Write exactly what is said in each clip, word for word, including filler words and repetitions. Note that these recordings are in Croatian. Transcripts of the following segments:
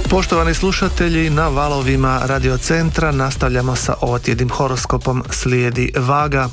Poštovani slušatelji, na valovima Radio Centra nastavljamo sa ovotjednim horoskopom. Slijedi Vaga.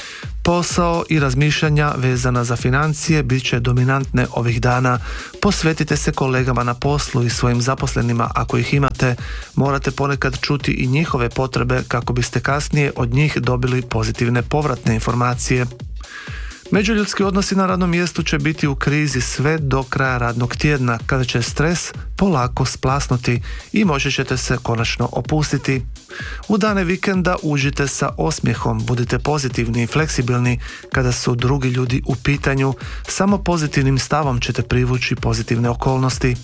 Posao i razmišljanja vezana za financije bit će dominantne ovih dana. Posvetite se kolegama na poslu i svojim zaposlenima ako ih imate. Morate ponekad čuti i njihove potrebe kako biste kasnije od njih dobili pozitivne povratne informacije. Međuljudski odnosi na radnom mjestu će biti u krizi sve do kraja radnog tjedna, kada će stres polako splasnuti i moći ćete se konačno opustiti. U dane vikenda užite sa osmijehom, budite pozitivni i fleksibilni kada su drugi ljudi u pitanju. Samo pozitivnim stavom ćete privući pozitivne okolnosti.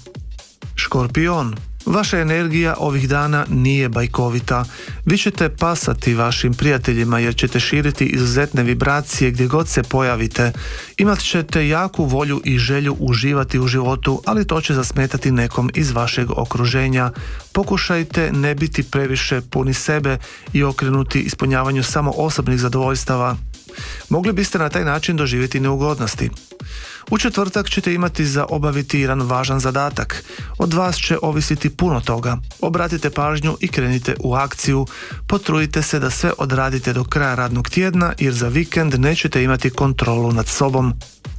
Škorpion. Vaša energija ovih dana nije bajkovita. Vi ćete pasati vašim prijateljima jer ćete širiti izuzetne vibracije gdje god se pojavite. Imat ćete jaku volju i želju uživati u životu, ali to će zasmetati nekom iz vašeg okruženja. Pokušajte ne biti previše puni sebe i okrenuti ispunjavanju samo osobnih zadovoljstava. Mogli biste na taj način doživjeti neugodnosti. U četvrtak ćete imati za obaviti jedan važan zadatak. Od vas će ovisiti puno toga. Obratite pažnju i krenite u akciju. Potrudite se da sve odradite do kraja radnog tjedna jer za vikend nećete imati kontrolu nad sobom.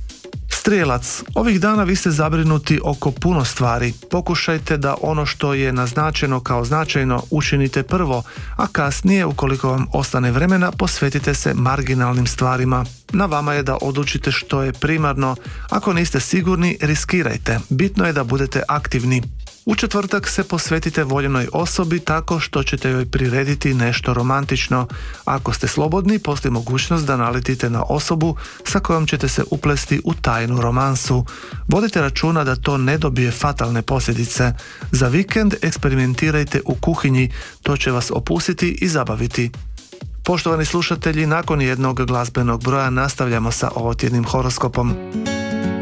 Strijelac, ovih dana vi ste zabrinuti oko puno stvari. Pokušajte da ono što je naznačeno kao značajno učinite prvo, a kasnije, ukoliko vam ostane vremena, posvetite se marginalnim stvarima. Na vama je da odlučite što je primarno. Ako niste sigurni, riskirajte. Bitno je da budete aktivni. U četvrtak se posvetite voljenoj osobi tako što ćete joj prirediti nešto romantično. Ako ste slobodni, postoji mogućnost da naletite na osobu sa kojom ćete se uplesti u tajnu romansu. Vodite računa da to ne dobije fatalne posljedice. Za vikend eksperimentirajte u kuhinji, to će vas opustiti i zabaviti. Poštovani slušatelji, nakon jednog glazbenog broja nastavljamo sa ovotjednim horoskopom.